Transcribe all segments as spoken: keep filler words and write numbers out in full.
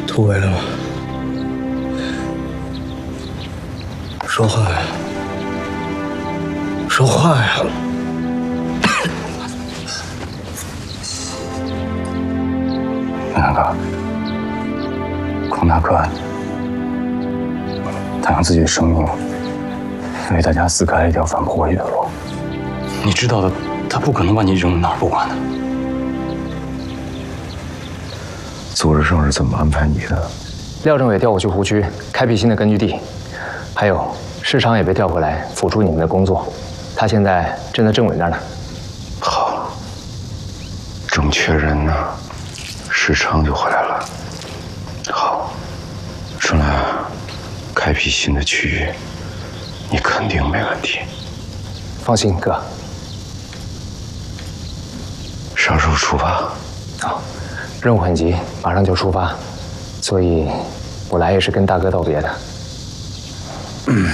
突围了吗？说话呀！说话呀！ 南哥，孔大哥，他用自己的生命为大家撕开了一条返璞归真的路。你知道的，他不可能把你扔哪儿不管的。 组织上是怎么安排你的？ 廖政委调我去湖区开辟新的根据地，还有市长也被调回来辅助你们的工作。他现在正在政委那儿呢。 好，正缺人呢，市长就回来了。好，顺来开辟新的区域，你肯定没问题。 放心，哥。 啥时候出发？ 好，任务很急，马上就出发，所以我来也是跟大哥道别的。 嗯，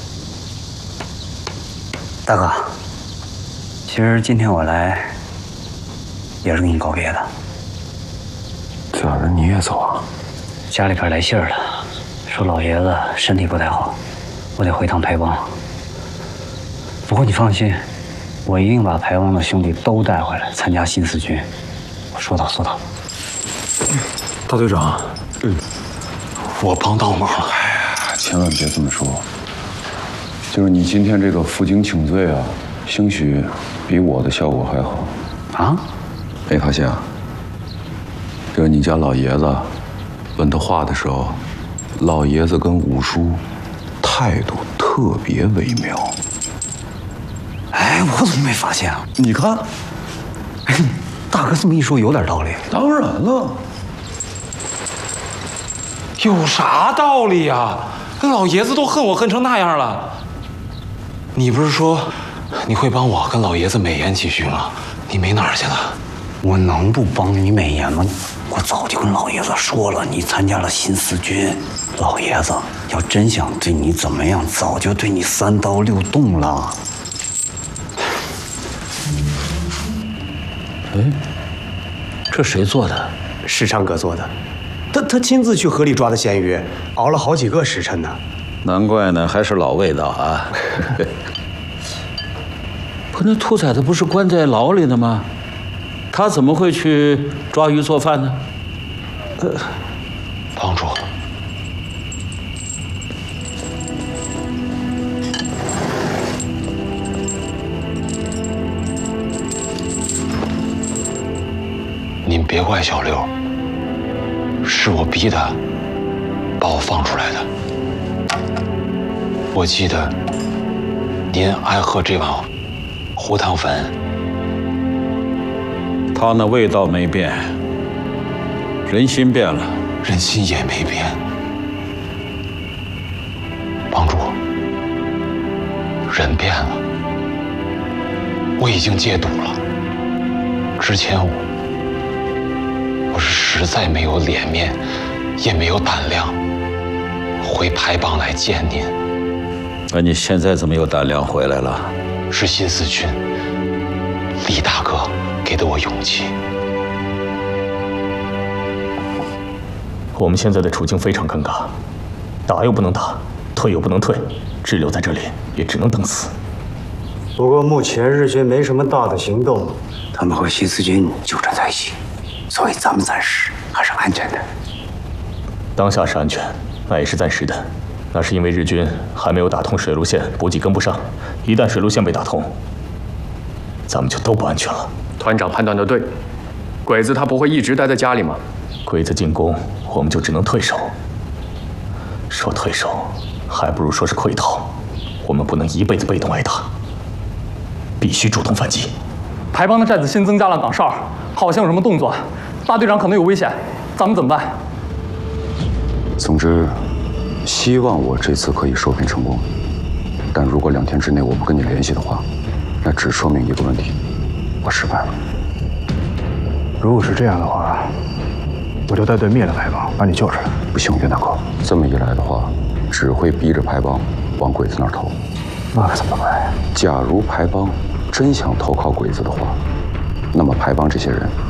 大哥，其实今天我来也是跟你告别的。 咋的？你也走啊？ 家里边来信儿了，说老爷子身体不太好，我得回趟牌坊。不过你放心，我一定把牌坊的兄弟都带回来参加新四军。我说到做到。 大队长， 嗯，我帮倒忙了。 哎呀，千万别这么说。就是你今天这个负荆请罪啊，兴许比我的效果还好。 啊？ 没发现啊？这你家老爷子问他话的时候，老爷子跟五叔态度特别微妙。 哎，我怎么没发现啊？ 你看， 哎，大哥这么一说，有点道理。 当然了。 有啥道理呀？老爷子都恨我恨成那样了。你不是说你会帮我跟老爷子美言几句吗？你美哪儿去了？ 我能不帮你美言吗？我早就跟老爷子说了，你参加了新四军，老爷子要真想对你怎么样，早就对你三刀六洞了。 哎，这谁做的？ 市长哥做的，他他亲自去河里抓的鲜鱼，熬了好几个时辰呢。 难怪呢，还是老味道啊！不，那兔崽子不是关在牢里的吗？他怎么会去抓鱼做饭呢？ 呃，帮主，您别怪小六，是我逼他把我放出来的。我记得您爱喝这碗胡汤粉， 他那味道没变，人心变了， 人心也没变。帮主，人变了，我已经戒赌了。之前我我是实在没有脸面，也没有胆量回牌坊来见您。 那你现在怎么有胆量回来了？ 是新四军李大哥给的我勇气。 我们现在的处境非常尴尬，打又不能打，退又不能退，滞留在这里也只能等死。 不过目前日军没什么大的行动， 他们和新四军纠缠在一起，所以咱们暂时还是安全的。 当下是安全，那也是暂时的。那是因为日军还没有打通水路线，补给跟不上。一旦水路线被打通，咱们就都不安全了。 团长判断的对，鬼子他不会一直待在家里吗？ 鬼子进攻，我们就只能退守。说退守，还不如说是溃逃。我们不能一辈子被动挨打，必须主动反击。 牌坊的寨子新增加了岗哨，好像有什么动作，大队长可能有危险，咱们怎么办？ 总之，希望我这次可以收编成功。但如果两天之内我不跟你联系的话，那只说明一个问题：我失败了。 如果是这样的话，我就带队灭了牌坊，把你救出来。 不行，岳大哥，这么一来的话，只会逼着牌坊往鬼子那儿投。 那可怎么办呀？ 假如牌坊真想投靠鬼子的话，那么牌坊这些人